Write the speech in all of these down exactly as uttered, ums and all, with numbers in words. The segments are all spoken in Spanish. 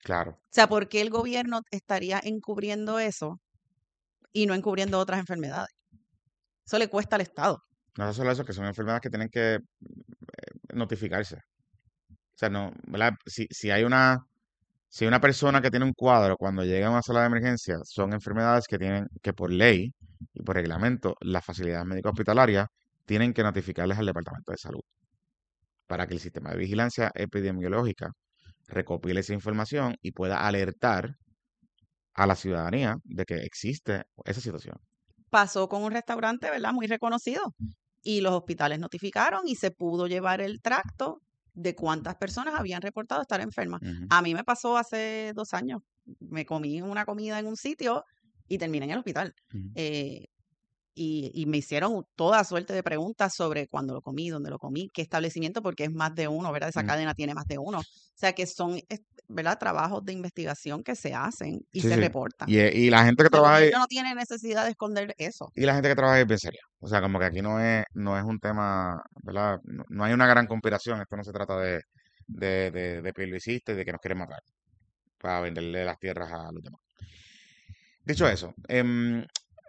Claro. O sea, ¿por qué el gobierno estaría encubriendo eso y no encubriendo otras enfermedades? Eso le cuesta al Estado. No solo eso, que son enfermedades que tienen que eh, notificarse. O sea, no, ¿verdad? Si, si hay una, si hay una persona que tiene un cuadro cuando llega a una sala de emergencia, son enfermedades que tienen, que por ley y por reglamento, las facilidades médico hospitalarias tienen que notificarles al Departamento de Salud para que el sistema de vigilancia epidemiológica recopile esa información y pueda alertar a la ciudadanía de que existe esa situación. Pasó con un restaurante, ¿verdad? Muy reconocido. Y los hospitales notificaron y se pudo llevar el tracto de cuántas personas habían reportado estar enfermas. Ujú. A mí me pasó hace dos años. Me comí una comida en un sitio y terminé en el hospital. Ujú. Eh, y, y me hicieron toda suerte de preguntas sobre cuándo lo comí, dónde lo comí, qué establecimiento, porque es más de uno, ¿verdad? Esa Mm. cadena tiene más de uno. O sea que son, es- ¿verdad? Trabajos de investigación que se hacen y Sí, se sí. reportan. Y, eh, y la gente que O sea, el trabaja ahí, gobierno no tiene necesidad de esconder eso. y la gente que trabaja ahí es bien seria. O sea, como que aquí no es, no es un tema, ¿verdad? No, no hay una gran conspiración. Esto no se trata de, de, de, de publicistas y de que nos quieren matar para venderle las tierras a los demás. Dicho eso, em,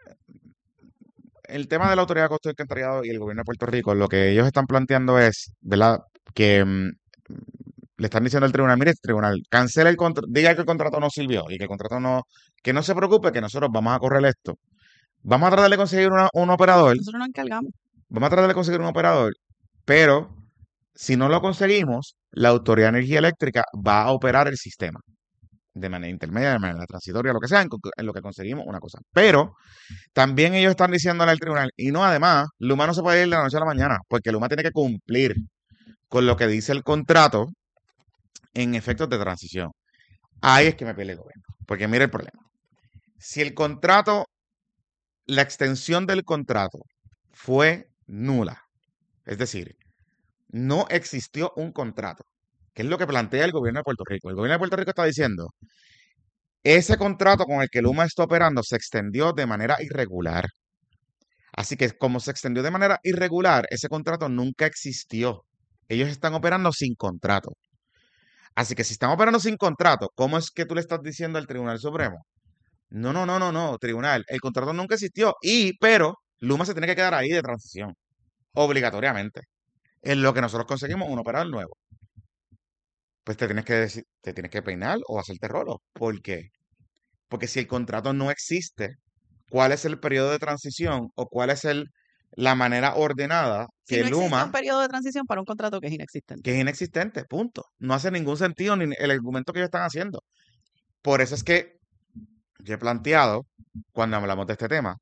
el tema de la Autoridad de Costo y Alcantarillado y el gobierno de Puerto Rico, lo que ellos están planteando es, ¿verdad? Que mm, le están diciendo al tribunal, mire, tribunal, cancela el contrato, diga que el contrato no sirvió y que el contrato no, que no se preocupe, que nosotros vamos a correr esto. Vamos a tratar de conseguir una- un operador, Nosotros nos encargamos. vamos a tratar de conseguir un operador, pero si no lo conseguimos, la Autoridad de Energía Eléctrica va a operar el sistema de manera intermedia, de manera transitoria, lo que sea, en, co- en lo que conseguimos una cosa. Pero también ellos están diciéndole al tribunal, y no, además, Luma no se puede ir de la noche a la mañana, porque Luma tiene que cumplir con lo que dice el contrato en efectos de transición. Ahí es que me pelea el gobierno, porque mire el problema. Si el contrato, la extensión del contrato fue nula, es decir, no existió un contrato, que es lo que plantea el gobierno de Puerto Rico. El gobierno de Puerto Rico está diciendo, ese contrato con el que Luma está operando se extendió de manera irregular. Así que como se extendió de manera irregular, ese contrato nunca existió. Ellos están operando sin contrato. Así que si están operando sin contrato, ¿cómo es que tú le estás diciendo al Tribunal Supremo? No, no, no, no, no, tribunal, el contrato nunca existió. Y, pero, Luma se tiene que quedar ahí de transición, obligatoriamente. En lo que nosotros conseguimos un operador nuevo. Pues te tienes que decir, te tienes que peinar o hacerte rolo. ¿Por qué? Porque si el contrato no existe, ¿cuál es el periodo de transición o cuál es el, la manera ordenada Si que no existe un Luma, periodo de transición para un contrato que es que inexistente. es inexistente? Punto. No hace ningún sentido ni el argumento que ellos están haciendo. Por eso es que yo he planteado, cuando hablamos de este tema,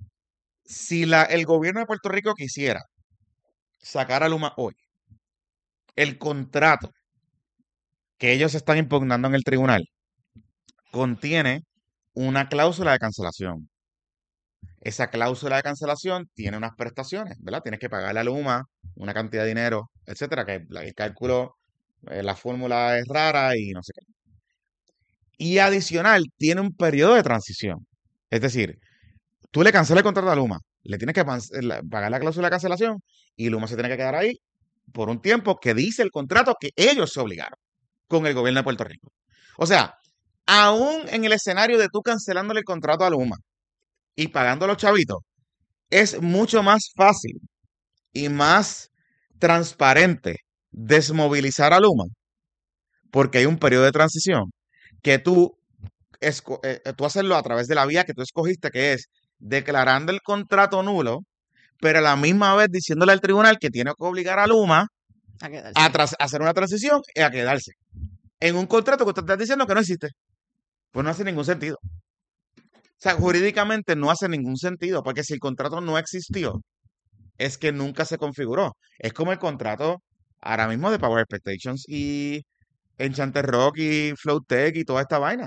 si la, el gobierno de Puerto Rico quisiera sacar a Luma hoy, el contrato que ellos están impugnando en el tribunal contiene una cláusula de cancelación. Esa cláusula de cancelación tiene unas prestaciones, ¿verdad? Tienes que pagarle a Luma una cantidad de dinero, etcétera, que la- el cálculo, eh, la fórmula es rara y no sé qué. Y adicional, tiene un periodo de transición. Es decir, tú le cancelas el contrato a Luma, le tienes que pan- la- pagar la cláusula de cancelación y Luma se tiene que quedar ahí por un tiempo que dice el contrato que ellos se obligaron con el gobierno de Puerto Rico. O sea, aún en el escenario de tú cancelándole el contrato a Luma y pagando a los chavitos, es mucho más fácil y más transparente desmovilizar a Luma porque hay un periodo de transición que tú, esco- eh, eh, tú hacerlo a través de la vía que tú escogiste, que es declarando el contrato nulo, pero a la misma vez diciéndole al tribunal que tiene que obligar a Luma A quedarse. a, tras- a hacer una transición y a quedarse en un contrato que tú estás diciendo que no existe. Pues no hace ningún sentido. O sea, jurídicamente no hace ningún sentido, porque si el contrato no existió, es que nunca se configuró. Es como el contrato ahora mismo de Power Expectations y Enchanted Rock y Flowtech y toda esta vaina.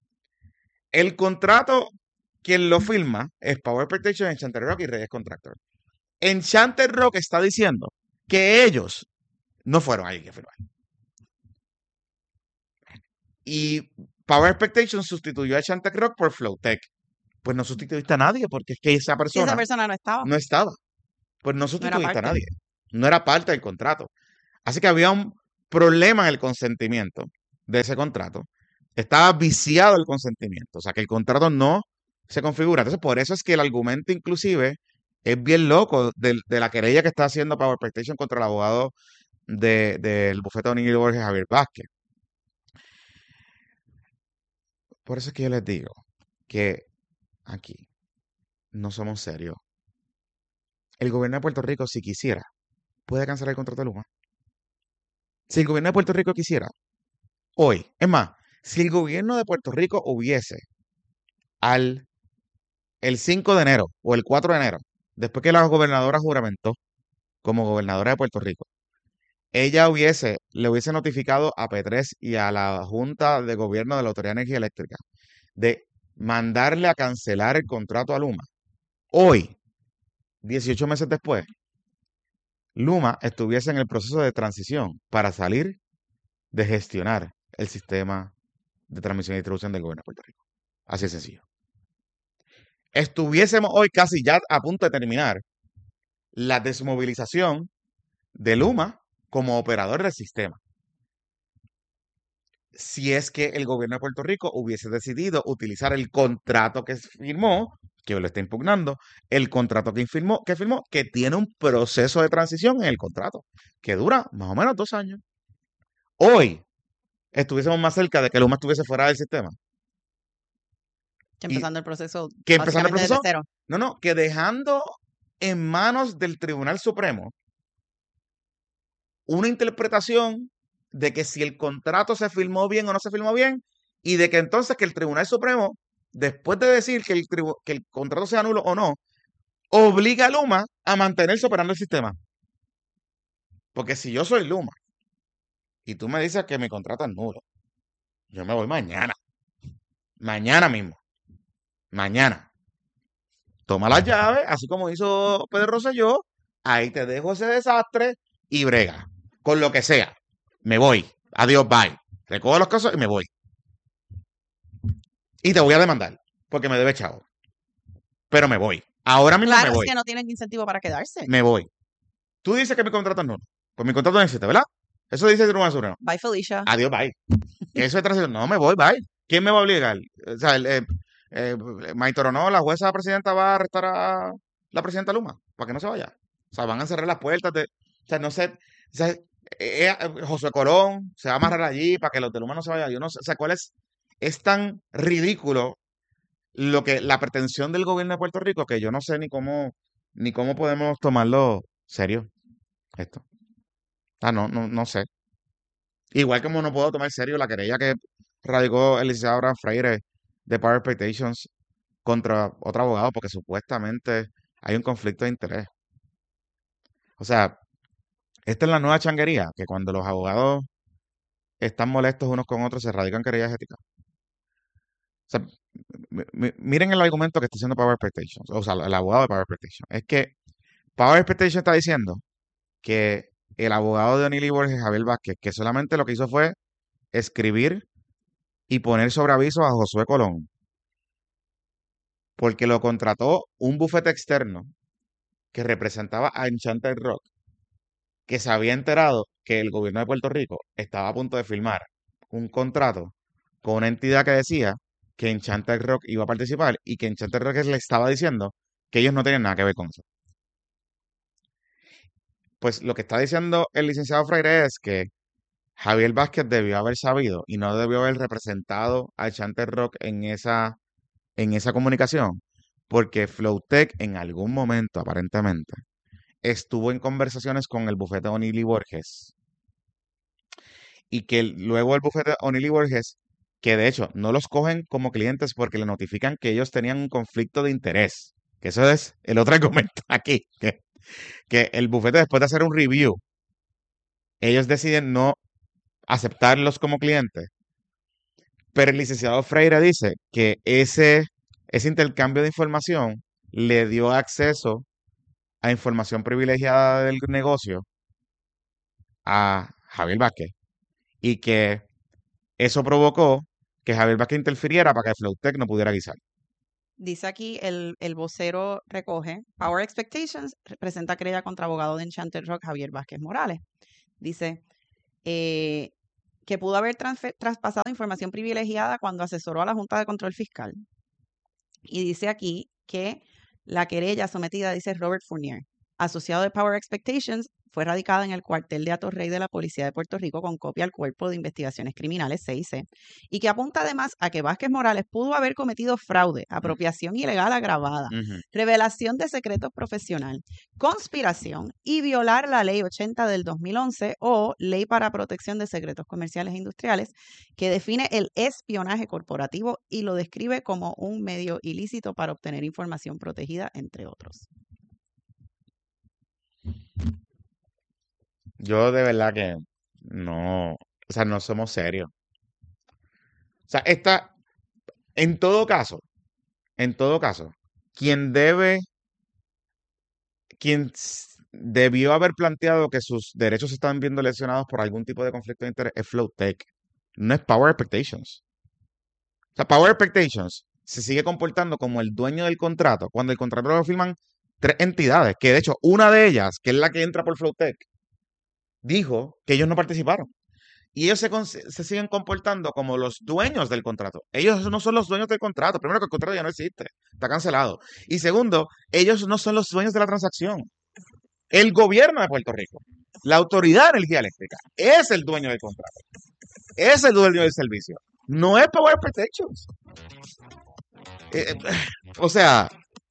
El contrato, quien lo firma es Power Expectations, Enchanted Rock y Reyes Contractor. Enchanted Rock está diciendo que ellos no fueron ahí que firmaron. Y Power Expectations sustituyó a Enchanted Rock por Flowtech. Pues no sustituiste a nadie, porque es que esa Si esa persona persona no estaba, no estaba. Pues no no era sustituiste a parte. nadie. No era parte del contrato. Así que había un problema en el consentimiento de ese contrato Estaba viciado el consentimiento, o sea que el contrato no se configura. Entonces, por eso es que el argumento inclusive es bien loco de, de la querella que está haciendo Power PlayStation contra el abogado de, del bufete de O'Neill y Borges, Javier Vázquez. Por eso es que yo les digo que aquí no somos serios. El gobierno de Puerto Rico, si quisiera, puede cancelar el contrato de Luma. Si el gobierno de Puerto Rico quisiera, hoy, es más, si el gobierno de Puerto Rico hubiese al el cinco de enero o el cuatro de enero, después que la gobernadora juramentó como gobernadora de Puerto Rico, ella hubiese, le hubiese notificado a P tres y a la Junta de Gobierno de la Autoridad de Energía Eléctrica de mandarle a cancelar el contrato a Luma. Hoy, dieciocho meses después, Luma estuviese en el proceso de transición para salir de gestionar el sistema de transmisión y distribución del gobierno de Puerto Rico. Así de sencillo. Estuviésemos hoy casi ya a punto de terminar la desmovilización de Luma como operador del sistema. Si es que el gobierno de Puerto Rico hubiese decidido utilizar el contrato que firmó, que lo está impugnando, el contrato que firmó, que firmó, que tiene un proceso de transición en el contrato, que dura más o menos dos años. Hoy estuviésemos más cerca de que Luma estuviese fuera del sistema. Que Y empezando el proceso, que empezando el básicamente desde proceso, cero. no, no, que dejando en manos del Tribunal Supremo una interpretación de que si el contrato se firmó bien o no se firmó bien, y de que entonces que el Tribunal Supremo, después de decir que el, tribu- que el contrato sea nulo o no, obliga a Luma a mantenerse operando el sistema. Porque si yo soy Luma y tú me dices que mi contrato es nulo, yo me voy mañana. Mañana mismo. Mañana. Toma las llaves, así como hizo Pedro Rosselló, ahí te dejo ese desastre y brega. Con lo que sea. Me voy. Adiós, bye. Recojo los casos y me voy. Y te voy a demandar, porque me debe chavo. Pero me voy. Ahora mismo Claro, me es voy. que no tienen incentivo para quedarse. Me voy. Tú dices que mi contrato es nulo. Pues mi contrato no existe, ¿verdad? Eso dice el Tribunal Supremo. Bye, Felicia. Adiós, bye. Que eso es transición. No, me voy, bye. ¿Quién me va a obligar? O sea, el, eh, eh, Maitoro, no, la jueza presidenta va a arrestar a la presidenta Luma para que no se vaya. O sea, van a cerrar las puertas de. O sea, no sé. O sea, eh, eh, José Colón se va a amarrar allí para que los de Luma no se vayan. Yo no sé. O sea, ¿cuál es? Es tan ridículo lo que la pretensión del gobierno de Puerto Rico que yo no sé ni cómo ni cómo podemos tomarlo serio esto. Ah, no, no, no sé. Igual como no puedo tomar serio la querella que radicó el licenciado Abraham Freire de Power Expectations contra otro abogado porque supuestamente hay un conflicto de interés. O sea, esta es la nueva changuería, que cuando los abogados están molestos unos con otros se radican querellas éticas. O sea, mi- mi- miren el argumento que está haciendo Power Expectations, o sea, el abogado de Power Expectations. Es que Power Expectations está diciendo que el abogado de O'Neill y Borges, Javier Vázquez, que solamente lo que hizo fue escribir y poner sobre aviso a Josué Colón, porque lo contrató un bufete externo que representaba a Enchanted Rock, que se había enterado que el gobierno de Puerto Rico estaba a punto de firmar un contrato con una entidad que decía que Enchanted Rock iba a participar y que Enchanted Rock le estaba diciendo que ellos no tenían nada que ver con eso. Pues lo que está diciendo el licenciado Freire es que Javier Vázquez debió haber sabido y no debió haber representado a Enchanted Rock en esa, en esa comunicación, porque Flowtech en algún momento, aparentemente, estuvo en conversaciones con el bufete O'Neill y Borges y que luego el bufete O'Neill y Borges, que de hecho no los cogen como clientes porque le notifican que ellos tenían un conflicto de interés, que eso es el otro argumento aquí, que, que el bufete después de hacer un review, ellos deciden no aceptarlos como clientes, pero el licenciado Freire dice que ese, ese intercambio de información le dio acceso a información privilegiada del negocio a Javier Vázquez y que eso provocó que Javier Vázquez interfiriera para que Flowtech no pudiera guisar. Dice aquí el, el vocero recoge, Power Expectations presenta querella contra abogado de Enchanted Rock Javier Vázquez Morales. Dice, eh, que pudo haber transfe- traspasado información privilegiada cuando asesoró a la Junta de Control Fiscal. Y dice aquí que la querella sometida, dice Robert Fournier, asociado de Power Expectations, fue radicada en el cuartel de Atorrey de la Policía de Puerto Rico con copia al Cuerpo de Investigaciones Criminales, C I C, y que apunta además a que Vázquez Morales pudo haber cometido fraude, apropiación ilegal agravada, Ujú. revelación de secretos profesional, conspiración y violar la Ley ochenta del dos mil once o Ley para Protección de Secretos Comerciales e Industriales, que define el espionaje corporativo y lo describe como un medio ilícito para obtener información protegida, entre otros. Yo de verdad que no, o sea, no somos serios. O sea, esta, en todo caso, en todo caso, quien debe, quien s- debió haber planteado que sus derechos se están viendo lesionados por algún tipo de conflicto de interés es Flowtech, no es Power Expectations. O sea, Power Expectations se sigue comportando como el dueño del contrato cuando el contrato lo firman tres entidades, que de hecho una de ellas, que es la que entra por Flowtech, dijo que ellos no participaron. Y ellos se, con- se siguen comportando como los dueños del contrato. Ellos no son los dueños del contrato. Primero, que el contrato ya no existe, está cancelado. Y segundo, ellos no son los dueños de la transacción. El gobierno de Puerto Rico, la Autoridad de Energía Eléctrica, es el dueño del contrato. Es el dueño del servicio. No es Power Protections. Eh, eh, o sea,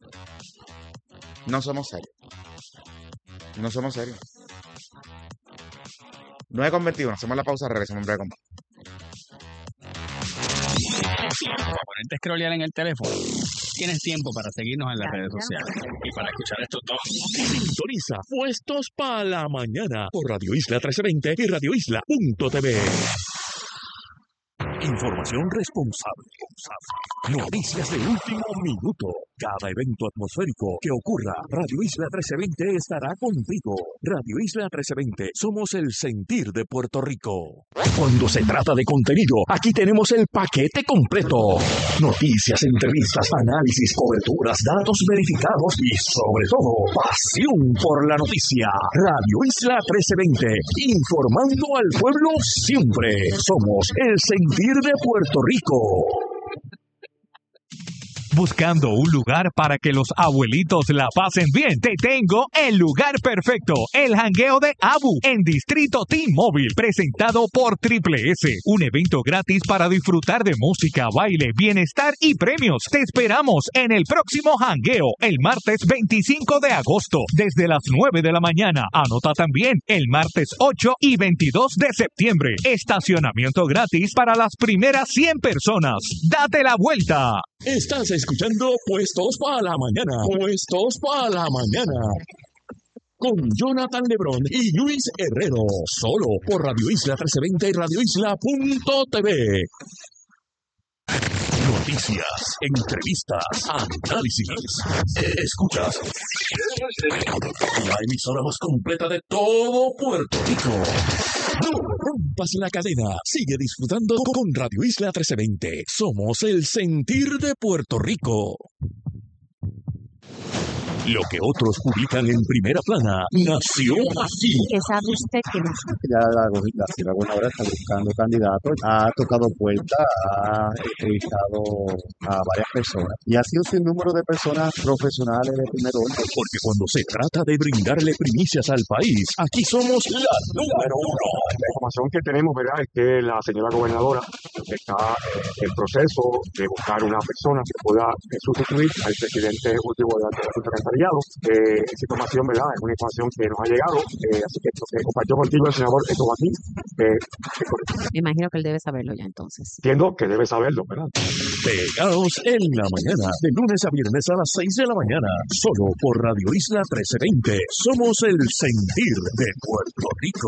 no somos serios. No somos serios. nueve con veintiuno. Hacemos la pausa, regresamos en breve con Para ponerte a scrollear en el teléfono, tienes tiempo para seguirnos en las redes sociales y para escuchar estos dos. Sintoniza Puestos para la Mañana por Radio Isla trece veinte y radio isla punto t v. Información responsable. Noticias de último minuto. Cada evento atmosférico que ocurra, Radio Isla trece veinte estará contigo. Radio Isla trece veinte, somos el sentir de Puerto Rico. Cuando se trata de contenido, aquí tenemos el paquete completo. Noticias, entrevistas, análisis, coberturas, datos verificados y sobre todo, pasión por la noticia. Radio Isla trece veinte, informando al pueblo siempre. Somos el sentir de Puerto Rico. Buscando un lugar para que los abuelitos la pasen bien, te tengo el lugar perfecto, el jangueo de Abu en Distrito T-Mobile, presentado por Triple S, un evento gratis para disfrutar de música, baile, bienestar y premios. Te esperamos en el próximo jangueo, el martes veinticinco de agosto, desde las nueve de la mañana. Anota también el martes ocho y veintidós de septiembre. Estacionamiento gratis para las primeras cien personas. ¡Date la vuelta! Estás escuchando Puestos para la Mañana. Puestos para la Mañana. Con Jonathan Lebrón y Luis Herrero. Solo por Radio Isla trece veinte y radio isla punto t v. Noticias, entrevistas, análisis. Escuchas la emisora más completa de todo Puerto Rico. No rompas la cadena. Sigue disfrutando con Radio Isla trece veinte. Somos el sentir de Puerto Rico. Lo que otros publican en primera plana nació aquí. ¿Qué sabe usted que no? Ya la, la Sierra Gobernadora está buscando candidatos, ha tocado puertas, ha entrevistado a varias personas y ha sido un número de personas profesionales de primer orden. Porque cuando se trata de brindarle primicias al país, aquí somos la número uno. La información que tenemos, ¿verdad?, es que la señora gobernadora está en proceso de buscar una persona que pueda eh, sustituir al presidente último de la Junta de Secretariado. Eh, esa información, ¿verdad?, es una información que nos ha llegado, eh, así que esto que compartió contigo el senador Eto aquí, eh, Me imagino que él debe saberlo ya entonces. entiendo que debe saberlo, ¿verdad? Pegados en la mañana, de lunes a viernes a las seis de la mañana, solo por Radio Isla trece veinte. Somos el sentir de Puerto Rico.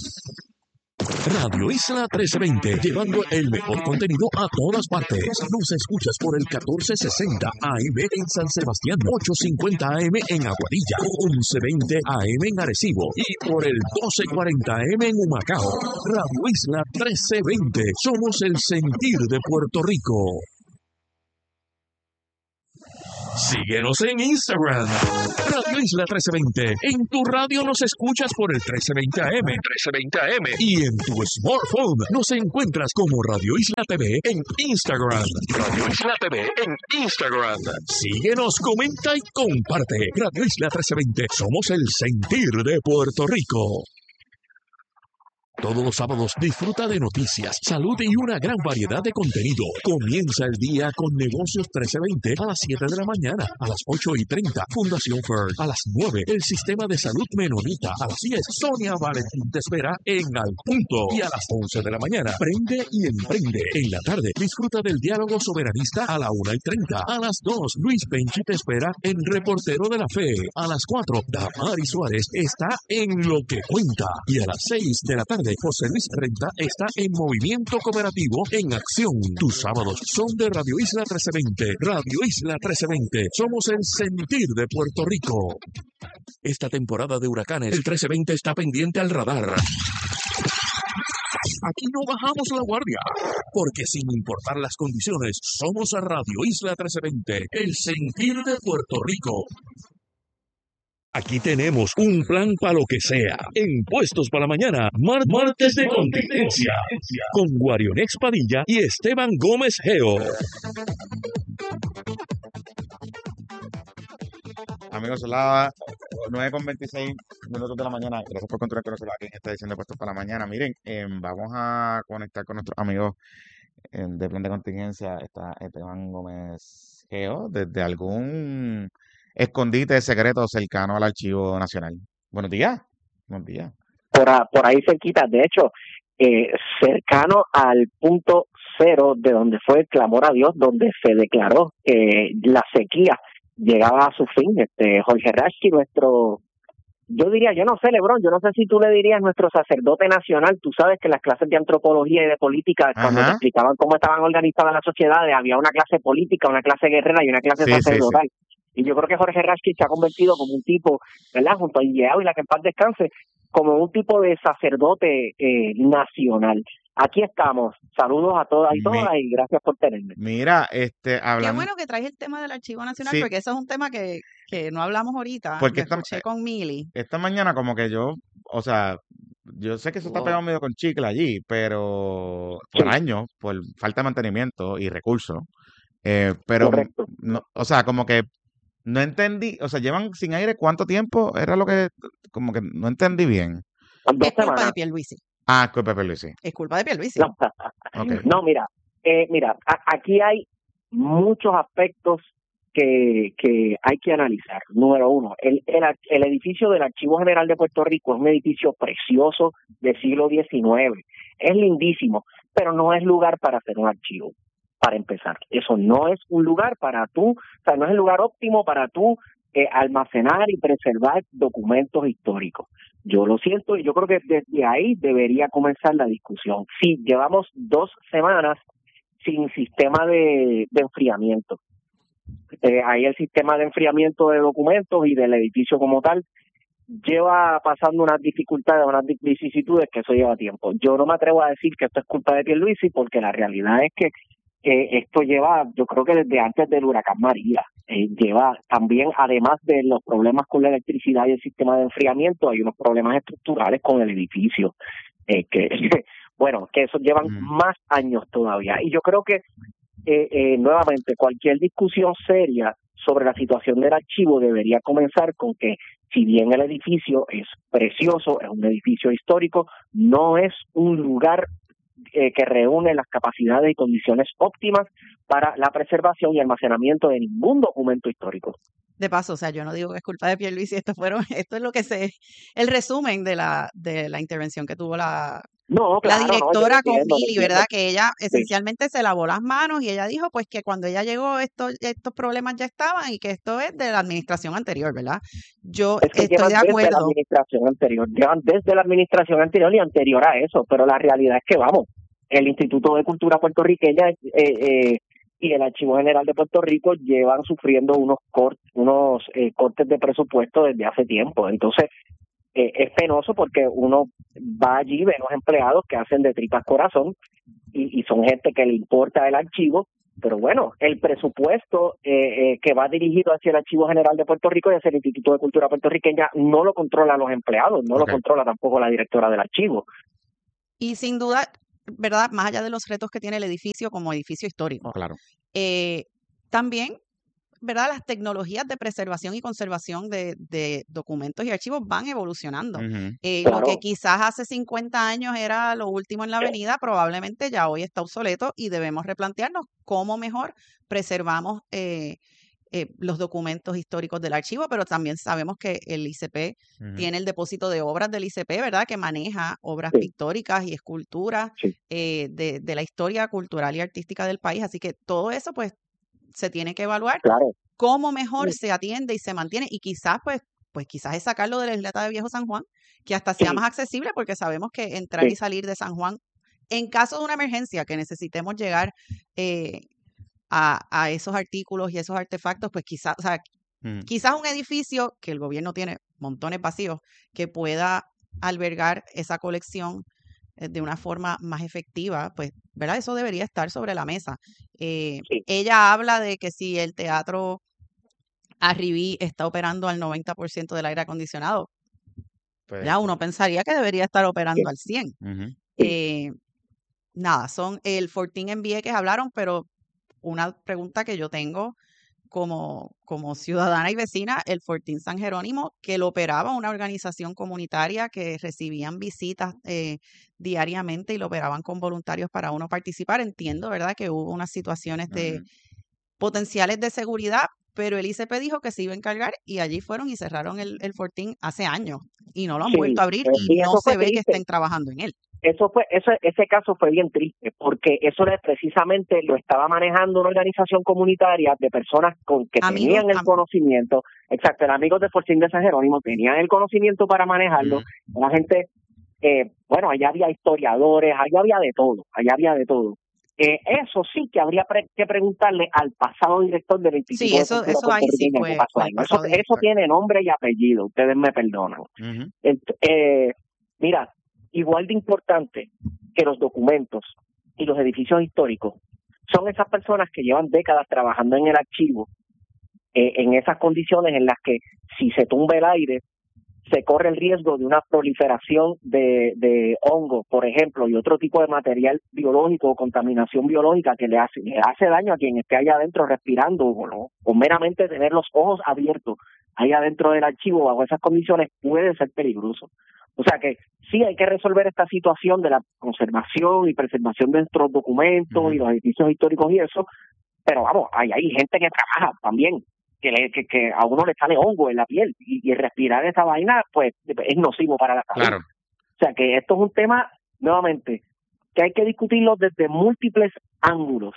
Radio Isla trece veinte, llevando el mejor contenido a todas partes. Nos escuchas por el catorce sesenta A M en San Sebastián, ochocientos cincuenta A M en Aguadilla, once veinte A M en Arecibo y por el doce cuarenta A M en Humacao. Radio Isla trece veinte, somos el sentir de Puerto Rico. Síguenos en Instagram, Radio Isla trece veinte. En tu radio nos escuchas por el trece veinte A M, trece veinte A M. Y en tu smartphone nos encuentras como Radio Isla T V en Instagram. Radio Isla T V en Instagram. Síguenos, comenta y comparte. Radio Isla trece veinte. Somos el sentir de Puerto Rico. Todos los sábados disfruta de noticias, salud y una gran variedad de contenido. Comienza el día con Negocios trece veinte a las siete de la mañana, a las ocho y treinta, Fundación Fern, a las nueve, el Sistema de Salud Menonita, a las diez, Sonia Valentín te espera en Al Punto, y a las once de la mañana, Prende y Emprende. En la tarde, disfruta del Diálogo Soberanista a la una y treinta, a las dos, Luis Benchi te espera en Reportero de la Fe, a las cuatro, Damari Suárez está en Lo que Cuenta, y a las seis de la tarde, José Luis Renta está en Movimiento Cooperativo en Acción. Tus sábados son de Radio Isla trece veinte. Radio Isla trece veinte. Somos el sentir de Puerto Rico. Esta temporada de huracanes, el trece veinte está pendiente al radar. Aquí no bajamos la guardia, porque sin importar las condiciones, somos a Radio Isla trece veinte, el sentir de Puerto Rico. Aquí tenemos un plan para lo que sea. En Puestos para la Mañana, Mar martes de contingencia, con Guarionex Padilla y Esteban Gómez Geo. Amigos, son las nueve con veintiséis minutos de la mañana. Gracias por continuar con nosotros aquí en esta edición de Puestos para la Mañana. Miren, eh, vamos a conectar con nuestros amigos eh, de Plan de Contingencia. Está Esteban Gómez Geo, desde algún escondite secreto cercano al Archivo Nacional. Buenos días. Buenos días. Por, a, por ahí cerquita, de hecho, eh, cercano al punto cero de donde fue el clamor a Dios, donde se declaró que la sequía llegaba a su fin. Este Jorge Raschke, nuestro, yo diría, yo no sé, Lebrón, yo no sé si tú le dirías nuestro sacerdote nacional. Tú sabes que en las clases de antropología y de política, Ajá. cuando te explicaban cómo estaban organizadas las sociedades, había una clase política, una clase guerrera y una clase sí, sacerdotal. Sí, sí. Y yo creo que Jorge Raschke se ha convertido como un tipo, ¿verdad?, junto a Ingeao y la que en paz descanse, como un tipo de sacerdote eh, nacional. Aquí estamos. Saludos a todas y todas Mi, y gracias por tenerme. Mira, este, hablando... Qué bueno que traes el tema del Archivo Nacional, sí. porque eso es un tema que, que no hablamos ahorita. Porque Lo escuché esta, con Mili. Esta mañana como que yo, o sea, yo sé que eso está pegado medio con chicle allí, pero por sí. años, por falta de mantenimiento y recursos. Eh, pero, no, o sea, como que no entendí, o sea, llevan sin aire ¿cuánto tiempo? Era lo que, como que no entendí bien. Es culpa de Pierluisi. Ah, es culpa de Pierluisi. Es culpa de Pierluisi. No, okay. no mira, eh, mira, a, aquí hay muchos aspectos que, que hay que analizar. Número uno, el, el, el edificio del Archivo General de Puerto Rico es un edificio precioso del siglo diecinueve. Es lindísimo, pero no es lugar para hacer un archivo. Para empezar, eso no es un lugar para tú, o sea, no es el lugar óptimo para tú eh, almacenar y preservar documentos históricos. Yo lo siento y yo creo que desde ahí debería comenzar la discusión. Sí, llevamos dos semanas sin sistema de, de enfriamiento. Eh, ahí el sistema de enfriamiento de documentos y del edificio como tal lleva pasando unas dificultades, unas vicisitudes que eso lleva tiempo. Yo no me atrevo a decir que esto es culpa de Pierluisi porque la realidad es que Eh, esto lleva, yo creo que desde antes del huracán María, eh, lleva también, además de los problemas con la electricidad y el sistema de enfriamiento, hay unos problemas estructurales con el edificio, eh, que bueno, que eso llevan mm. más años todavía. Y yo creo que, eh, eh, nuevamente, cualquier discusión seria sobre la situación del archivo debería comenzar con que, si bien el edificio es precioso, es un edificio histórico, no es un lugar Eh, que reúne las capacidades y condiciones óptimas para la preservación y almacenamiento de ningún documento histórico. De paso, o sea, yo no digo que es culpa de Pierluisi, esto fueron, esto es lo que se, el resumen de la de la intervención que tuvo la, no, claro, la directora no, con entiendo, Mili, ¿verdad? Que ella sí. esencialmente se lavó las manos y ella dijo pues que cuando ella llegó estos, estos problemas ya estaban y que esto es de la administración anterior, ¿verdad? Yo es que estoy de acuerdo. Desde la administración anterior, llevan desde la administración anterior y anterior a eso, pero la realidad es que vamos, el Instituto de Cultura Puertorriqueña eh, eh, y el Archivo General de Puerto Rico llevan sufriendo unos cortes, unos eh, cortes de presupuesto desde hace tiempo. Entonces, eh, es penoso porque uno va allí, ve los empleados que hacen de tripas corazón y, y son gente que le importa el archivo pero bueno, el presupuesto eh, eh, que va dirigido hacia el Archivo General de Puerto Rico y hacia el Instituto de Cultura Puertorriqueña no lo controlan los empleados, no Ok. lo controla tampoco la directora del archivo. Y sin duda, ¿verdad? Más allá de los retos que tiene el edificio como edificio histórico, Claro. eh, también, ¿verdad? Las tecnologías de preservación y conservación de, de documentos y archivos van evolucionando. Ujú. Eh, Lo que Claro, quizás hace cincuenta años era lo último en la avenida, probablemente ya hoy está obsoleto y debemos replantearnos cómo mejor preservamos eh, eh, los documentos históricos del archivo, pero también sabemos que el I C P Ujú. tiene el depósito de obras del I C P, ¿verdad? Que maneja obras sí, pictóricas y esculturas sí, eh, de, de la historia cultural y artística del país. Así que todo eso, pues, se tiene que evaluar claro. cómo mejor Sí, se atiende y se mantiene. Y quizás, pues, pues quizás es sacarlo de la isleta de Viejo San Juan, que hasta sea más sí, accesible, porque sabemos que entrar y sí, salir de San Juan, en caso de una emergencia que necesitemos llegar eh, a, a esos artículos y esos artefactos, pues quizás, o sea, Ujú. quizás un edificio que el gobierno tiene montones vacíos, que pueda albergar esa colección eh, de una forma más efectiva, pues, ¿verdad? Eso debería estar sobre la mesa. Eh, sí. ella habla de que si el teatro Arribí está operando al noventa por ciento del aire acondicionado, Pues, ya uno pensaría que debería estar operando Sí, al cien. ujú. sí. Eh, nada, son el Fortín en Vieques hablaron, pero una pregunta que yo tengo como, como ciudadana y vecina, el Fortín San Jerónimo, que lo operaba una organización comunitaria que recibían visitas eh, diariamente y lo operaban con voluntarios para uno participar. Entiendo, ¿verdad?, que hubo unas situaciones de Ujú. potenciales de seguridad, pero el I C P dijo que se iba a encargar y allí fueron y cerraron el, el Fortín hace años y no lo han vuelto Sí, a abrir eh, y y no eso se fue ve que triste. estén trabajando en él. Eso fue, eso, ese caso fue bien triste, porque eso era precisamente lo estaba manejando una organización comunitaria de personas con que Amigos, tenían el am- conocimiento, exacto, eran amigos de Fortín de San Jerónimo, tenían el conocimiento para manejarlo, Ujú. la gente, eh, bueno, allá había historiadores, allá había de todo, allá había de todo. Eh, eso sí que habría pre- que preguntarle al pasado director del sí, Instituto de eso, Cultura eso ahí sí Puertorriqueña qué fue, pasó fue ahí. el Eso, pasado eso director. tiene nombre y apellido, ustedes me perdonan. Ujú. Ent- eh, mira, igual de importante que los documentos y los edificios históricos son esas personas que llevan décadas trabajando en el archivo, eh, en esas condiciones en las que si se tumba el aire, se corre el riesgo de una proliferación de, de hongos, por ejemplo, y otro tipo de material biológico o contaminación biológica que le hace, le hace daño a quien esté allá adentro respirando o, no, o meramente tener los ojos abiertos ahí adentro del archivo bajo esas condiciones puede ser peligroso. O sea que sí hay que resolver esta situación de la conservación y preservación de nuestros documentos Ujú. y los edificios históricos y eso, pero vamos, hay, hay gente que trabaja también, que, le, que, que a uno le sale hongo en la piel y, y respirar esa vaina pues es nocivo para la salud. Claro. O sea que esto es un tema, nuevamente, que hay que discutirlo desde múltiples ángulos.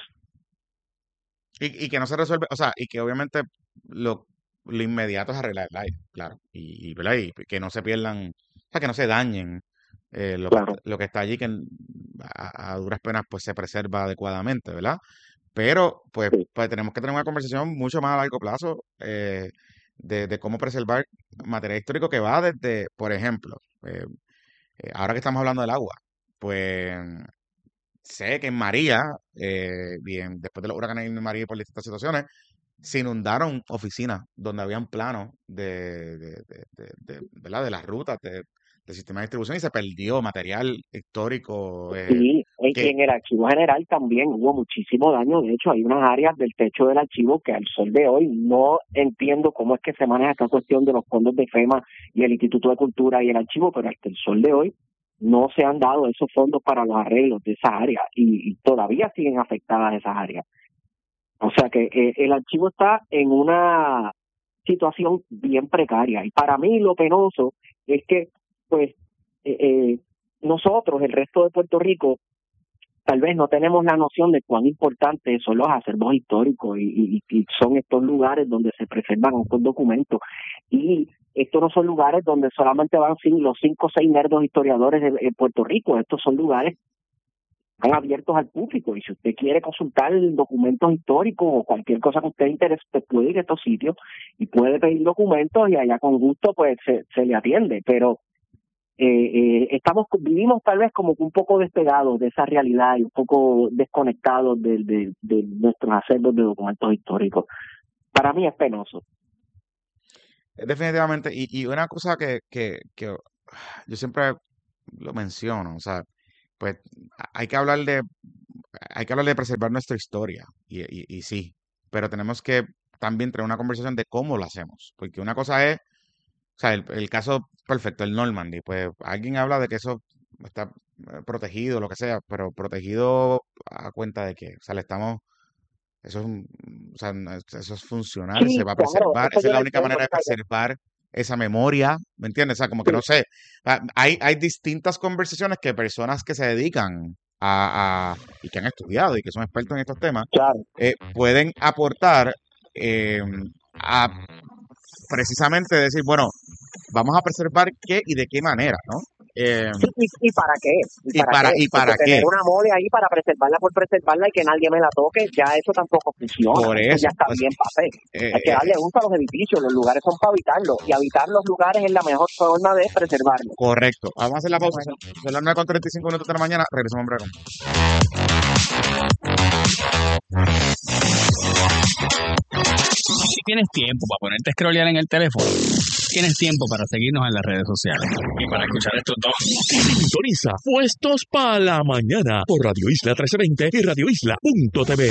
Y, y que no se resuelve, o sea, y que obviamente lo, lo inmediato es arreglar el aire, claro. Y, y, ¿verdad? Y que no se pierdan, o sea, que no se dañen eh, lo que, Claro. lo que está allí, que a, a duras penas pues se preserva adecuadamente, ¿verdad? Pero pues, Sí. pues tenemos que tener una conversación mucho más a largo plazo eh, de, de cómo preservar material histórico que va desde, por ejemplo, eh, eh, ahora que estamos hablando del agua, pues sé que en María, eh, bien, después de los huracanes en María y por distintas situaciones, se inundaron oficinas donde habían planos de, de, de, de, de- ¿verdad? de las rutas de, del sistema de distribución y se perdió material histórico eh, Sí, y que, en el archivo general también hubo muchísimo daño. De hecho, hay unas áreas del techo del archivo que al sol de hoy no entiendo cómo es que se maneja esta cuestión de los fondos de FEMA y el Instituto de Cultura y el archivo, pero hasta el sol de hoy no se han dado esos fondos para los arreglos de esas áreas y, y todavía siguen afectadas esas áreas. O sea que eh, el archivo está en una situación bien precaria y para mí lo penoso es que pues eh, eh, nosotros, el resto de Puerto Rico, tal vez no tenemos la noción de cuán importantes son los acervos históricos y, y, y son estos lugares donde se preservan estos documentos. Y estos no son lugares donde solamente van los cinco o seis nerdos historiadores de, de Puerto Rico, estos son lugares están abiertos al público y si usted quiere consultar documentos históricos o cualquier cosa que a usted le interese, usted puede ir a estos sitios y puede pedir documentos y allá con gusto pues se, se le atiende, pero eh, estamos vivimos tal vez como que un poco despegados de esa realidad y un poco desconectados de, de, de nuestros acervos de documentos históricos. Para mí es penoso. Definitivamente, y, y una cosa que, que, que yo siempre lo menciono, o sea, pues hay que hablar de, hay que hablar de preservar nuestra historia, y, y, y sí, pero tenemos que también tener una conversación de cómo lo hacemos, porque una cosa es, o sea, el, el caso perfecto, el Normandy, pues alguien habla de que eso está eh, protegido, lo que sea, pero protegido a cuenta de que, o sea, le estamos, eso es, un- o sea, no es- eso es funcional, se Sí, va a claro, preservar, eso esa es yo la lo única entiendo, manera de o sea, preservar esa memoria, ¿me entiendes? O sea, como que sí, no sé, ah, hay, hay distintas conversaciones que personas que se dedican a, a- y que han estudiado y que son expertos en estos temas, claro. eh, pueden aportar eh, a precisamente decir, bueno, vamos a preservar qué y de qué manera, ¿no? Eh, Sí, ¿Y, y para qué? ¿Y y para para, qué? y Porque para tener qué. una mole ahí para preservarla por preservarla y que nadie me la toque, ya eso tampoco funciona. Por Eso eso, ya está pues, bien pasé. eh, Hay que eh, darle uso a los edificios, los lugares son para habitarlos. Y habitar los lugares es la mejor forma de preservarlos. correcto. Vamos a hacer la pausa. Bueno, Son son las nueve con treinta y cinco minutos de la mañana. Regresamos en breve. Si tienes tiempo para ponerte a scrollear en el teléfono, tienes tiempo para seguirnos en las redes sociales y para escuchar estos dos. Sintoniza Puestos para la Mañana por Radio Isla trece veinte y radio isla punto t v.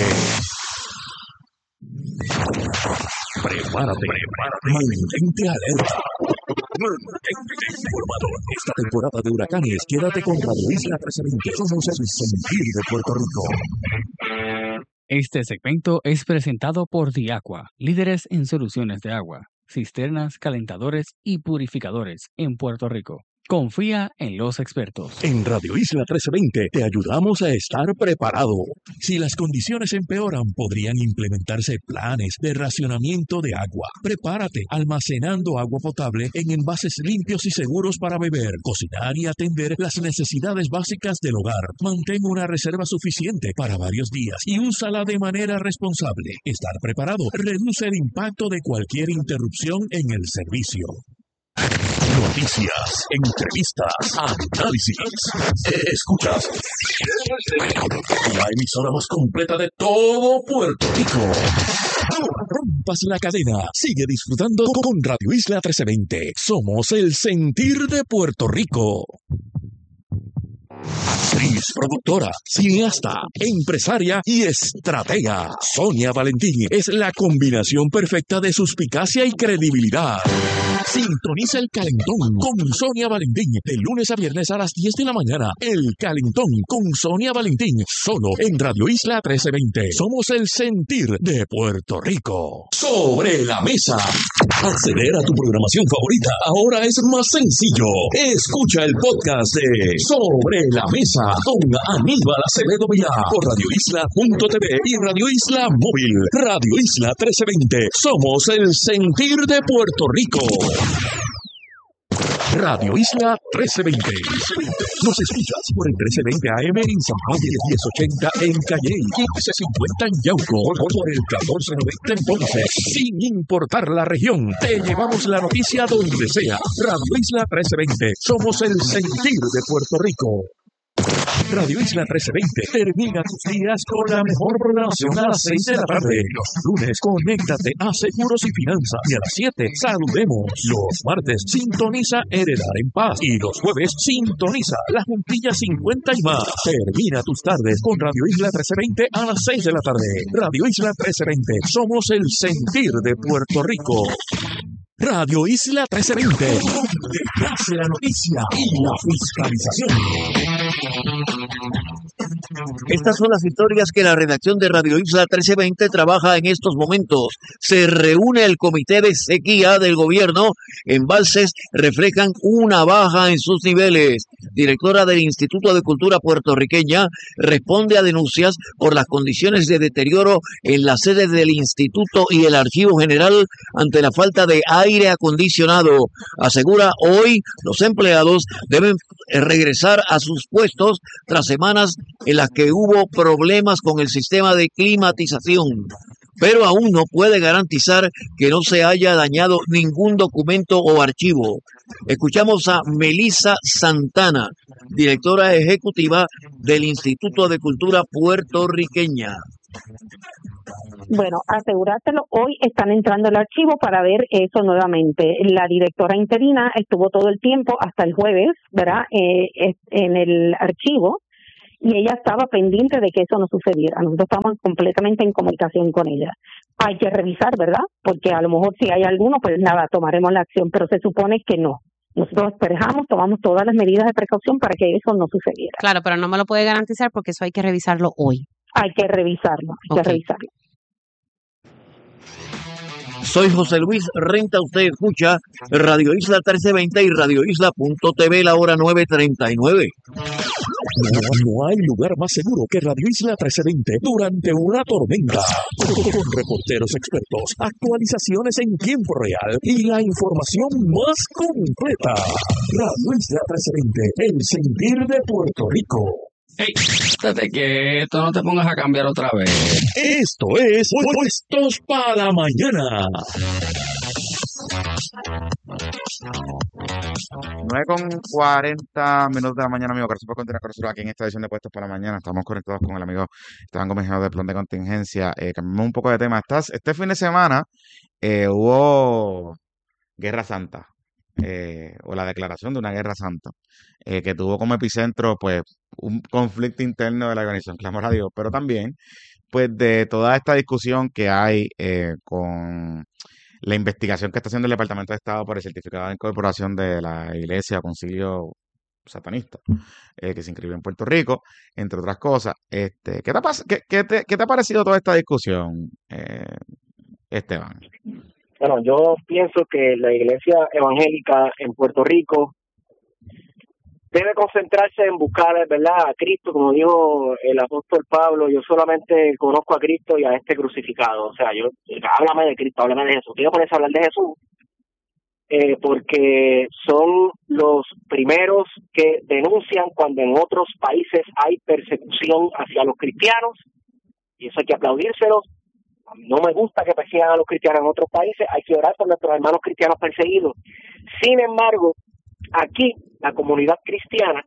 Prepárate, prepárate, mantente alerta. Mantente informado. Esta temporada de huracanes, quédate con Radio Isla trece veinte. Somos el sentir de Puerto Rico. Este segmento es presentado por Diaqua, líderes en soluciones de agua, cisternas, calentadores y purificadores en Puerto Rico. Confía en los expertos. En Radio Isla trece veinte te ayudamos a estar preparado. Si las condiciones empeoran, podrían implementarse planes de racionamiento de agua. Prepárate almacenando agua potable en envases limpios y seguros para beber, cocinar y atender las necesidades básicas del hogar. Mantén una reserva suficiente para varios días y úsala de manera responsable. Estar preparado reduce el impacto de cualquier interrupción en el servicio. Noticias, entrevistas, análisis. Escuchas la emisora más completa de todo Puerto Rico. No rompas la cadena. Sigue disfrutando con Radio Isla trece veinte. Somos el sentir de Puerto Rico. Actriz, productora, cineasta, empresaria y estratega. Sonia Valentín es la combinación perfecta de suspicacia y credibilidad. Sintoniza El Calentón con Sonia Valentín de lunes a viernes a las diez de la mañana. El Calentón con Sonia Valentín, solo en Radio Isla trece veinte. Somos el sentir de Puerto Rico. Sobre la mesa. Acceder a tu programación favorita ahora es más sencillo. Escucha el podcast de Sobre la Mesa con Aníbal Acevedo Vilá por radio isla punto t v y Radio Isla Móvil. Radio Isla trece veinte. Somos el sentir de Puerto Rico. Radio Isla trece veinte. Nos escuchas por el trece veinte A M en San Juan y el diez ochenta en Calle y quince cincuenta en Yauco, por el catorce noventa en Ponce. Sin importar la región, te llevamos la noticia donde sea. Radio Isla trece veinte. Somos el sentir de Puerto Rico. Radio Isla trece veinte termina tus días con la mejor programación a las seis de la tarde. Los lunes, conéctate a Seguros y Finanzas. Y a las siete, saludemos. Los martes, sintoniza Heredar en Paz. Y los jueves, sintoniza La Juntilla cincuenta y más. Termina tus tardes con Radio Isla trece veinte a las seis de la tarde. Radio Isla trece veinte. Somos el sentir de Puerto Rico. Radio Isla trece veinte, donde nace la noticia y la fiscalización. Estas son las historias que la redacción de Radio Isla trece veinte trabaja en estos momentos. Se reúne el comité de sequía del gobierno. Embalses reflejan una baja en sus niveles. Directora del Instituto de Cultura Puertorriqueña responde a denuncias por las condiciones de deterioro en la sede del instituto y el Archivo General ante la falta de aire acondicionado. Asegura hoy los empleados deben regresar a sus puestos tras semanas en las que hubo problemas con el sistema de climatización, pero aún no puede garantizar que no se haya dañado ningún documento o archivo. Escuchamos a Melissa Santana, directora ejecutiva del Instituto de Cultura Puertorriqueña. Bueno, asegurártelo, hoy están entrando al archivo para ver eso nuevamente. La directora interina estuvo todo el tiempo hasta el jueves, ¿verdad?, eh, en el archivo, y ella estaba pendiente de que eso no sucediera. Nosotros estamos completamente en comunicación con ella. Hay que revisar, ¿verdad?, porque a lo mejor si hay alguno, pues nada, tomaremos la acción, pero se supone que no. Nosotros esperamos, tomamos todas las medidas de precaución para que eso no sucediera. Claro, pero no me lo puede garantizar porque eso hay que revisarlo hoy. Hay que revisarlo, hay Okay. que revisarlo. Soy José Luis Renta, usted escucha Radio Isla trece veinte y Radio Isla punto t v, la hora nueve treinta y nueve. No, no hay lugar más seguro que Radio Isla trece veinte durante una tormenta. Con reporteros expertos, actualizaciones en tiempo real y la información más completa. Radio Isla trece veinte, el sentir de Puerto Rico. Ey, estate quieto, no te pongas a cambiar otra vez. Esto es Puestos para Mañana. nueve con cuarenta minutos de la mañana, amigo. Gracias por continuar con nosotros aquí en esta edición de Puestos para Mañana. Estamos conectados con el amigo Esteban Gómez de Plan de Contingencia. Eh, cambiamos un poco de tema. Estás, este fin de semana eh, hubo Guerra Santa, eh, o la declaración de una Guerra Santa, eh, que tuvo como epicentro, pues, un conflicto interno de la organización Clamor a Dios, pero también, pues, de toda esta discusión que hay eh, con la investigación que está haciendo el Departamento de Estado por el certificado de incorporación de la Iglesia Concilio Satanista, eh, que se inscribió en Puerto Rico, entre otras cosas. Este, ¿qué te ha, pas- qué, qué te, qué te ha parecido toda esta discusión, eh, Esteban? Bueno, yo pienso que la iglesia evangélica en Puerto Rico debe concentrarse en buscar, ¿verdad?, a Cristo, como dijo el apóstol Pablo. Yo solamente conozco a Cristo y a este crucificado. O sea, yo, háblame de Cristo, háblame de Jesús. Quiero ponerse a hablar de Jesús, eh, porque son los primeros que denuncian cuando en otros países hay persecución hacia los cristianos, y eso hay que aplaudírselos. No me gusta que persigan a los cristianos en otros países, hay que orar por nuestros hermanos cristianos perseguidos. Sin embargo, aquí la comunidad cristiana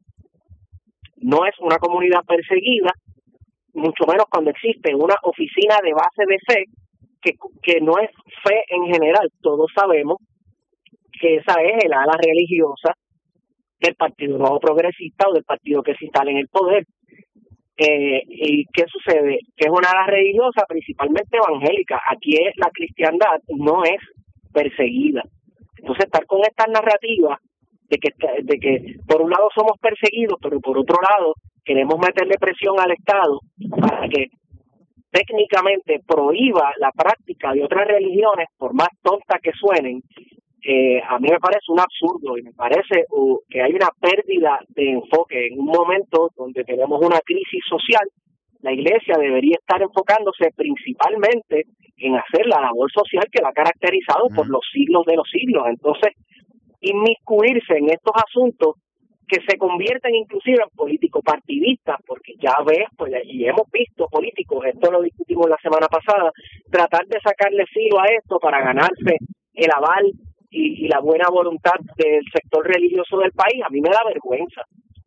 no es una comunidad perseguida, mucho menos cuando existe una oficina de base de fe, que, que no es fe en general. Todos sabemos que esa es el ala religiosa del Partido Nuevo Progresista o del partido que se instala en el poder. Eh, ¿Y qué sucede? Que es una ala religiosa principalmente evangélica. Aquí es, la cristiandad no es perseguida. Entonces, estar con estas narrativas de que, de que por un lado somos perseguidos, pero por otro lado queremos meterle presión al Estado para que técnicamente prohíba la práctica de otras religiones, por más tontas que suenen, eh, a mí me parece un absurdo y me parece uh, que hay una pérdida de enfoque. En un momento donde tenemos una crisis social, la Iglesia debería estar enfocándose principalmente en hacer la labor social que la ha caracterizado por los siglos de los siglos. Entonces, inmiscuirse en estos asuntos que se convierten inclusive en políticos partidistas, porque ya ves, pues, y hemos visto políticos, esto lo discutimos la semana pasada, tratar de sacarle filo a esto para ganarse el aval y, y la buena voluntad del sector religioso del país. A mí me da vergüenza.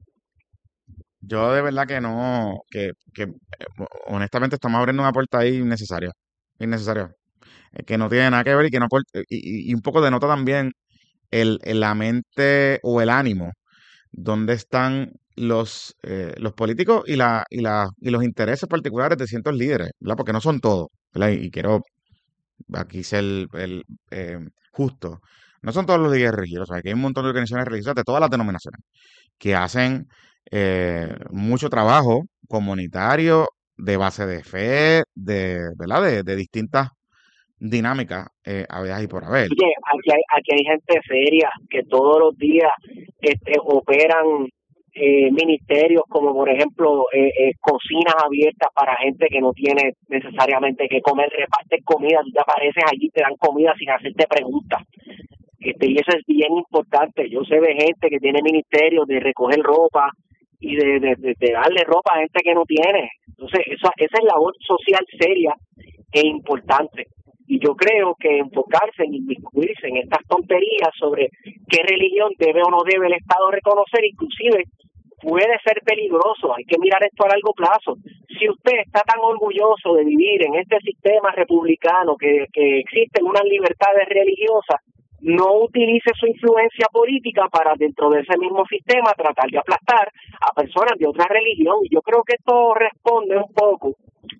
Yo de verdad que no, que, que eh, honestamente estamos abriendo una puerta ahí innecesaria, innecesaria, eh, que no tiene nada que ver y que no, aport- y, y- y un poco denota también el, el- la mente o el ánimo, donde están los, eh, los políticos y, la, y, la, y los intereses particulares de ciertos líderes, ¿verdad? Porque no son todos, ¿verdad? Y, y quiero aquí ser el, el, eh, justo. No son todos los líderes religiosos, aquí hay un montón de organizaciones religiosas de todas las denominaciones que hacen eh, mucho trabajo comunitario, de base de fe, de, ¿verdad? De, de distintas dinámicas eh, habidas y por haber. Oye, aquí hay, aquí hay gente seria que todos los días este, operan eh, ministerios como, por ejemplo, eh, eh, cocinas abiertas para gente que no tiene necesariamente que comer, reparten comida, tú te apareces allí, te dan comida sin hacerte preguntas. Este, y eso es bien importante. Yo sé de gente que tiene ministerios de recoger ropa y de, de, de, de darle ropa a gente que no tiene. Entonces, eso, esa es labor social seria e importante. Y yo creo que enfocarse en inmiscuirse en estas tonterías sobre qué religión debe o no debe el Estado reconocer, inclusive puede ser peligroso. Hay que mirar esto a largo plazo. Si usted está tan orgulloso de vivir en este sistema republicano que, que existen unas libertades religiosas, no utilice su influencia política para dentro de ese mismo sistema tratar de aplastar a personas de otra religión. Y yo creo que esto responde un poco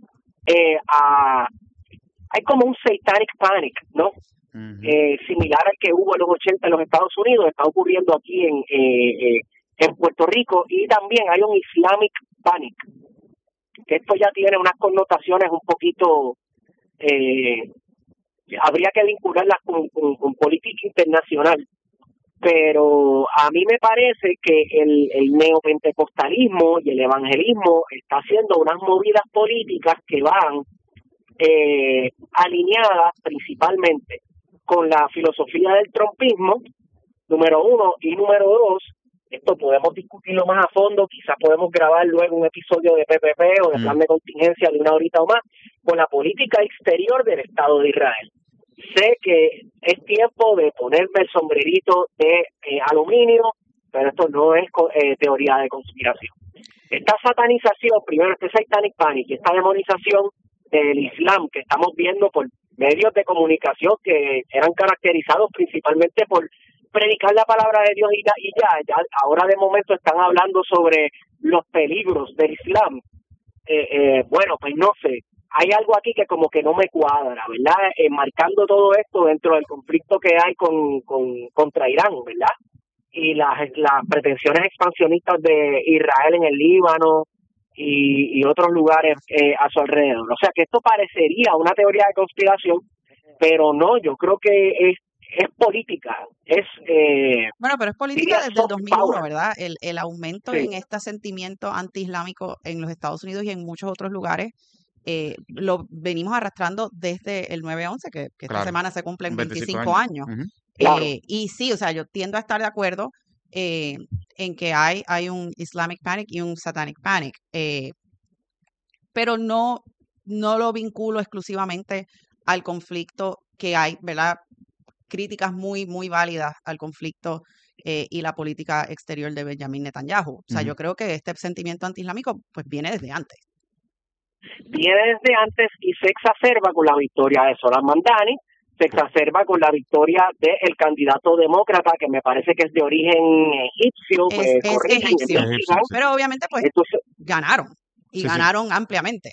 eh, a... Hay como un satanic panic, ¿no? Uh-huh. Eh, similar al que hubo en los ochenta en los Estados Unidos, está ocurriendo aquí en eh, eh, en Puerto Rico, y también hay un Islamic panic, que esto ya tiene unas connotaciones un poquito... Eh, habría que vincularlas con, con, con política internacional, pero a mí me parece que el, el neopentecostalismo y el evangelismo está haciendo unas movidas políticas que van eh, alineadas principalmente con la filosofía del trumpismo, número uno, y número dos, esto podemos discutirlo más a fondo, quizás podemos grabar luego un episodio de P P P o de plan de contingencia de una horita o más, con la política exterior del Estado de Israel. Sé que es tiempo de ponerme el sombrerito de eh, aluminio, pero esto no es eh, teoría de conspiración. Esta satanización, primero este satanic panic, esta demonización del Islam que estamos viendo por medios de comunicación que eran caracterizados principalmente por predicar la palabra de Dios y ya, y ya, ya ahora de momento están hablando sobre los peligros del Islam. Eh, eh, bueno, pues no sé, hay algo aquí que como que no me cuadra, ¿verdad? Eh, marcando todo esto dentro del conflicto que hay con, con contra Irán, ¿verdad? Y las, las pretensiones expansionistas de Israel en el Líbano y, y otros lugares eh, a su alrededor. O sea que esto parecería una teoría de conspiración, pero no, yo creo que es es política, es... Eh, bueno, pero es política desde el dos mil uno, ¿verdad? El, el aumento sí. en este sentimiento antiislámico en los Estados Unidos y en muchos otros lugares, eh, lo venimos arrastrando desde el nueve once, que, que claro. esta semana se cumplen veinticinco años. años. Uh-huh. Claro. Eh, y sí, o sea, yo tiendo a estar de acuerdo eh, en que hay, hay un Islamic Panic y un Satanic Panic, eh, pero no, no lo vinculo exclusivamente al conflicto que hay, ¿verdad? Críticas muy, muy válidas al conflicto eh, y la política exterior de Benjamin Netanyahu. O sea, uh-huh. yo creo que este sentimiento antiislámico pues viene desde antes. Viene desde antes y se exacerba con la victoria de Zohran Mamdani, se exacerba con la victoria del candidato demócrata, que me parece que es de origen egipcio. Es, eh, es egipcio, egipcio, pero obviamente pues Entonces, ganaron, y sí, ganaron sí. ampliamente.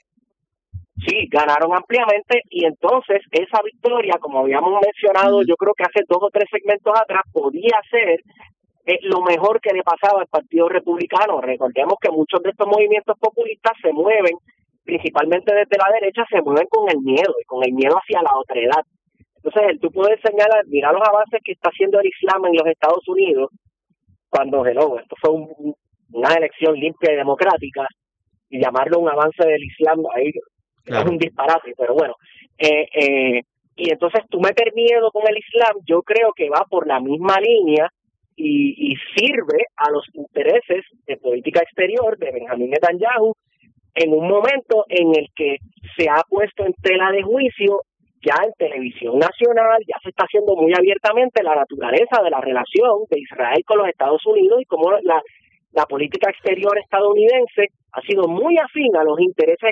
Sí, ganaron ampliamente, y entonces esa victoria, como habíamos mencionado, yo creo que hace dos o tres segmentos atrás, podía ser eh, lo mejor que le pasaba al Partido Republicano. Recordemos que muchos de estos movimientos populistas se mueven, principalmente desde la derecha, se mueven con el miedo, y con el miedo hacia la otredad. Entonces, tú puedes señalar, mira los avances que está haciendo el Islam en los Estados Unidos, cuando, hello, esto fue un, una elección limpia y democrática, y llamarlo un avance del Islam, ahí... Claro. Es un disparate, pero bueno. Eh, eh, y entonces tú meter miedo con el Islam, yo creo que va por la misma línea y, y sirve a los intereses de política exterior de Benjamin Netanyahu en un momento en el que se ha puesto en tela de juicio ya en televisión nacional, ya se está haciendo muy abiertamente la naturaleza de la relación de Israel con los Estados Unidos y cómo la, la política exterior estadounidense ha sido muy afín a los intereses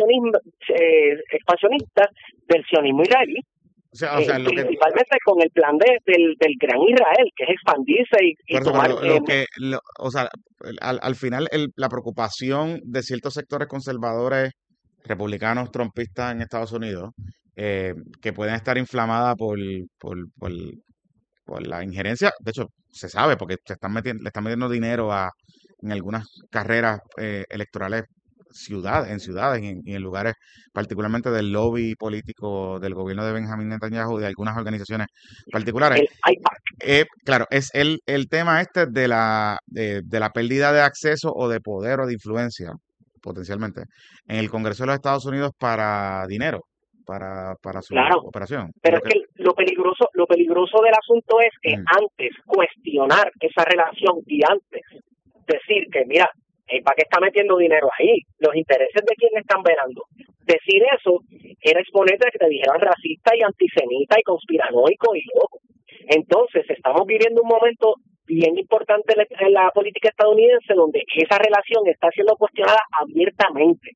eh, expansionistas del sionismo israelí, o sea, o sea, eh, lo principalmente que, con el plan de, del, del gran Israel, que es expandirse y, y tomar... Lo, lo que, lo, o sea, al, al final el, la preocupación de ciertos sectores conservadores, republicanos, trumpistas en Estados Unidos, eh, que pueden estar inflamadas por, por, por, por la injerencia, de hecho, se sabe, porque se están metiendo, le están metiendo dinero a en algunas carreras eh, electorales ciudad, en ciudades y en, y en lugares particularmente del lobby político del gobierno de Benjamin Netanyahu, de algunas organizaciones particulares. Eh, claro, es el, el tema este de la, de, de la pérdida de acceso o de poder o de influencia, potencialmente, en el Congreso de los Estados Unidos para dinero, para, para su claro, operación. Pero es que lo peligroso, lo peligroso del asunto es que mm. antes cuestionar esa relación y antes decir que, mira, ¿para qué está metiendo dinero ahí? Los intereses de quién están velando. Decir eso era exponente de que te dijeran racista y antisemita y conspiranoico y loco. Entonces, estamos viviendo un momento bien importante en la política estadounidense donde esa relación está siendo cuestionada abiertamente.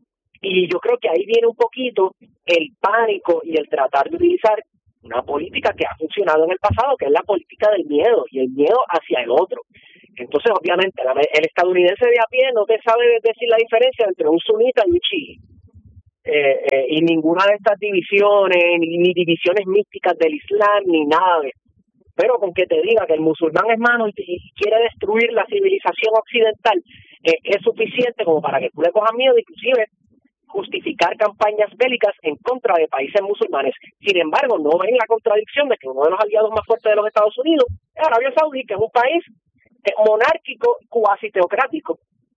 Y yo creo que ahí viene un poquito el pánico y el tratar de utilizar una política que ha funcionado en el pasado, que es la política del miedo y el miedo hacia el otro. Entonces, obviamente, el estadounidense de a pie no te sabe decir la diferencia entre un sunita y un chií. Eh, eh, y ninguna de estas divisiones, ni, ni divisiones místicas del Islam, ni nada de eso. Pero con que te diga que el musulmán es malo y, y quiere destruir la civilización occidental, eh, es suficiente como para que tú le cojas miedo, inclusive justificar campañas bélicas en contra de países musulmanes. Sin embargo, no ven la contradicción de que uno de los aliados más fuertes de los Estados Unidos es Arabia Saudí, que es un país eh, monárquico, cuasi teocrático.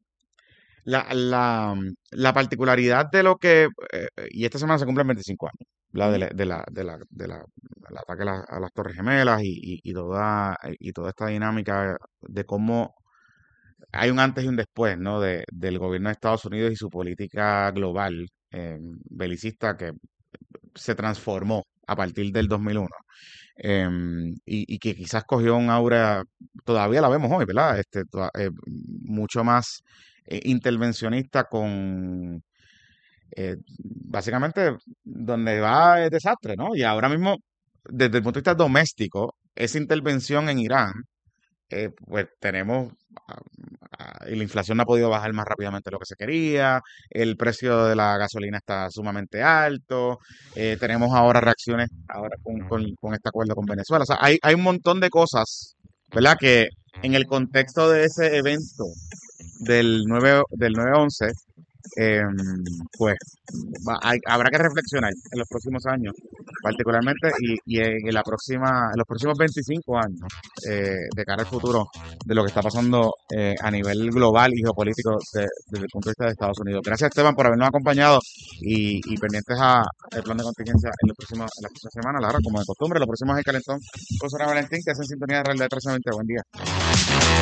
La, la, la particularidad de lo que, eh, y esta semana se cumplen veinticinco años, la de la, de la, de la, de la, del ataque a, la, a las Torres Gemelas y, y, y toda, y toda esta dinámica de cómo hay un antes y un después, ¿no? De, del gobierno de Estados Unidos y su política global eh, belicista que se transformó a partir del dos mil uno. Eh, y, y que quizás cogió un aura, todavía la vemos hoy, ¿verdad? Este, toda- eh, mucho más eh, intervencionista con, eh, básicamente, donde va es desastre, ¿no? Y ahora mismo, desde el punto de vista doméstico, esa intervención en Irán, eh, pues tenemos, ah, ah, y la inflación no ha podido bajar más rápidamente de lo que se quería, el precio de la gasolina está sumamente alto, eh, tenemos ahora reacciones ahora con, con, con este acuerdo con Venezuela. O sea, hay, hay un montón de cosas, ¿verdad? Que en el contexto de ese evento del nueve del nueve once, eh, pues va- hay- habrá que reflexionar en los próximos años, particularmente, y, y en, en la próxima, en los próximos veinticinco años, eh, de cara al futuro de lo que está pasando eh, a nivel global y geopolítico de- desde el punto de vista de Estados Unidos. Gracias, Esteban, por habernos acompañado y, y pendientes a el plan de contingencia en, los próximos, en la próxima semana. Lara, como de costumbre, los próximos es el calentón con Sara Valentín, que hacen sintonía de Real de trece veinte. Buen día.